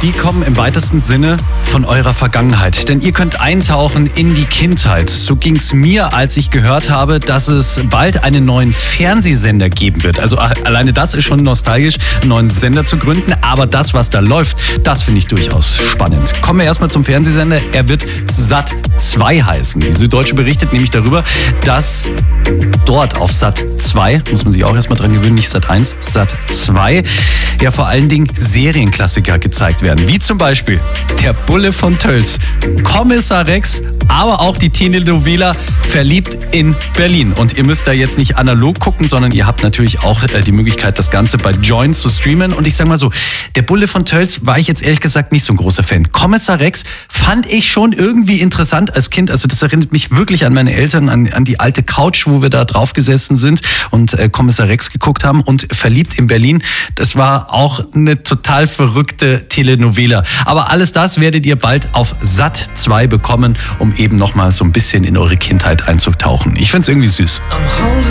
die kommen im weitesten Sinne von eurer Vergangenheit. Denn ihr könnt eintauchen in die Kindheit. So ging es mir, als ich gehört habe, dass es bald einen neuen Fernsehsender geben wird. Also alleine das ist schon nostalgisch, einen neuen Sender zu gründen. Aber das, was da läuft, das finde ich durchaus spannend. Kommen wir erstmal zum Fernsehsender. Er wird Sat 2 heißen. Die Süddeutsche berichtet nämlich darüber, dass dort auf Sat 2, muss man sich auch erstmal dran gewöhnen, nicht Sat 1, Sat 2, ja vor allen Dingen Serienklassiker gezeigt werden. Wie zum Beispiel Der Bulle von Tölz, Kommissar Rex, aber auch die Telenovela Verliebt in Berlin. Und ihr müsst da jetzt nicht analog gucken, sondern ihr habt natürlich auch die Möglichkeit, das Ganze bei Join zu streamen. Und ich sag mal so, Der Bulle von Tölz war ich jetzt ehrlich gesagt nicht so ein großer Fan. Kommissar Rex fand ich schon irgendwie interessant als Kind. Also das erinnert mich wirklich an meine Eltern, an die alte Couch, wo wir da drauf gesessen sind und Kommissar Rex geguckt haben. Und Verliebt in Berlin, das war auch eine total verrückte Telenovela. Aber alles das werdet ihr bald auf Sat 2 bekommen, um eben nochmal so ein bisschen in eure Kindheit einzutauchen. Ich find's irgendwie süß.